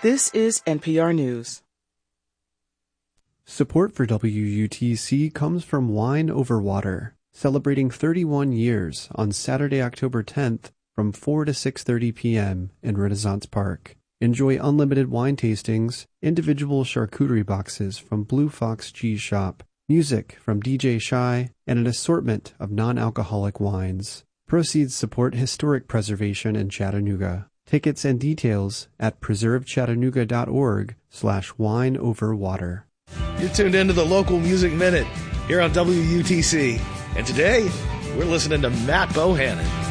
This is NPR News. Support for WUTC comes from Wine Over Water, celebrating 31 years on Saturday, October 10th from 4 to 6:30 p.m. in Renaissance Park. Enjoy unlimited wine tastings, individual charcuterie boxes from Blue Fox Cheese Shop, music from DJ Shy, and an assortment of non-alcoholic wines. Proceeds support historic preservation in Chattanooga. Tickets and details at preservechattanooga.org/wineoverwater. You're tuned into the Local Music Minute here on WUTC. And today, we're listening to Matt Bohannon.